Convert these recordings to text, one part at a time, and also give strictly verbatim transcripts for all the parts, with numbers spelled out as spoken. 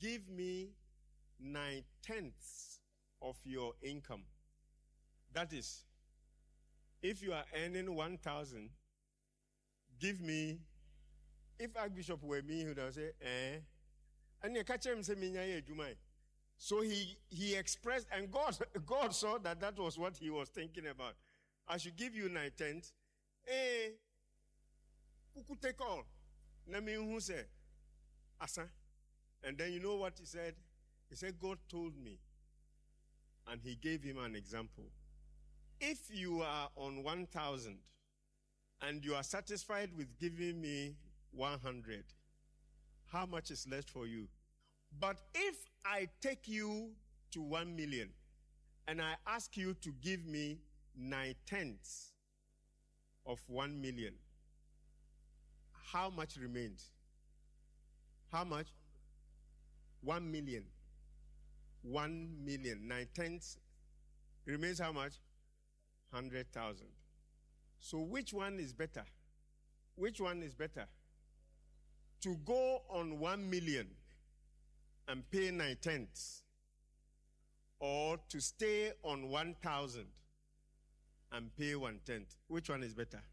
give me nine tenths of your income. That is, if you are earning one thousand, give me, if Archbishop were me, he would say, eh, and you catch him say, minya jumai. So he, he expressed, and God, God saw that that was what he was thinking about. I should give you nine tenths. Eh, kuku take all. Nami who say, asa. And then you know what he said? He said, God told me. And he gave him an example. If you are on one thousand and you are satisfied with giving me one hundred, how much is left for you? But if I take you to one million and I ask you to give me nine tenths of one million, how much remains? How much? One million. One million. Nine tenths remains how much? Hundred thousand. So which one is better? Which one is better? To go on one million and pay nine tenths, or to stay on one thousand and pay one tenth? Which one is better?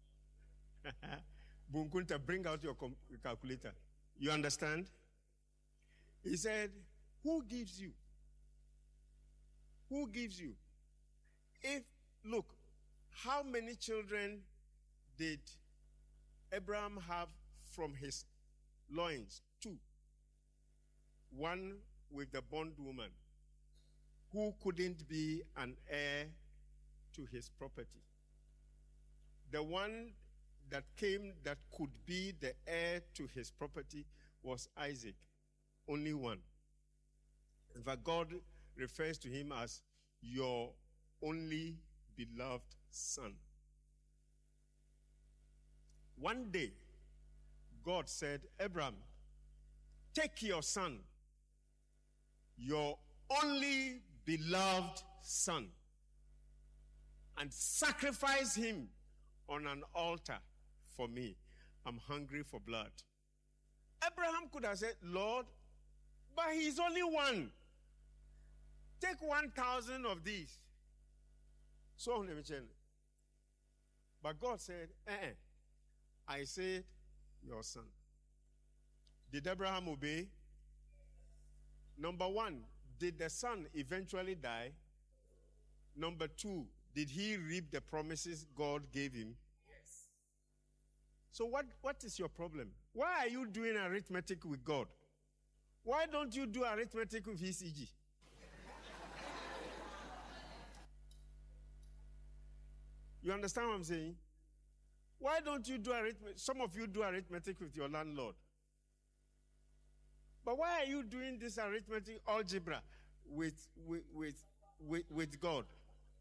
Bunkunta, bring out your com- calculator. You understand? He said, who gives you? Who gives you? If, look, how many children did Abraham have from his loins? Two. One with the bondwoman, who couldn't be an heir to his property. The one that came that could be the heir to his property was Isaac. Only one. In fact, God refers to him as your only beloved son. One day, God said, Abraham, take your son, your only beloved son, and sacrifice him on an altar for me. I'm hungry for blood. Abraham could have said, Lord, but he's only one. Take one thousand of these. So, let me tell you. But God said, eh, eh, I said, your son. Did Abraham obey? Number one, did the son eventually die? Number two, did he reap the promises God gave him? Yes. So what, what is your problem? Why are you doing arithmetic with God? Why don't you do arithmetic with E C G? You understand what I'm saying? Why don't you do arithmetic? Some of you do arithmetic with your landlord. But why are you doing this arithmetic algebra with, with, with, with, with God?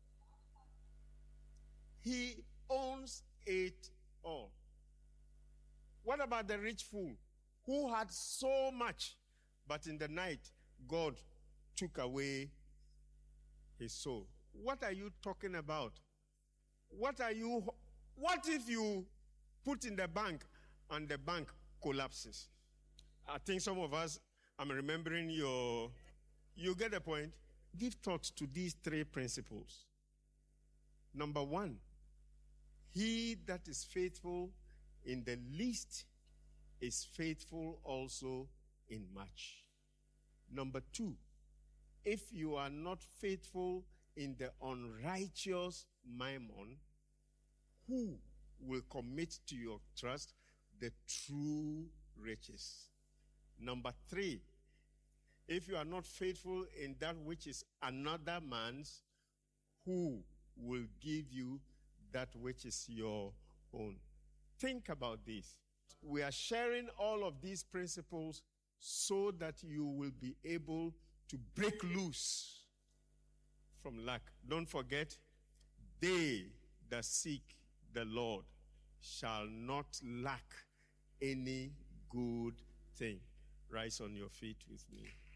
He owns it all. What about the rich fool who had so much, but in the night, God took away his soul? What are you talking about? What are you, what if you put in the bank and the bank collapses? I think some of us, I'm remembering your, you get the point? Give thought to these three principles. Number one, he that is faithful in the least is faithful also in much. Number two, if you are not faithful in the unrighteous mammon, who will commit to your trust the true riches? Number three, if you are not faithful in that which is another man's, who will give you that which is your own? Think about this. We are sharing all of these principles so that you will be able to break loose from lack. Don't forget, they that seek the Lord shall not lack any good thing. Rise on your feet with me.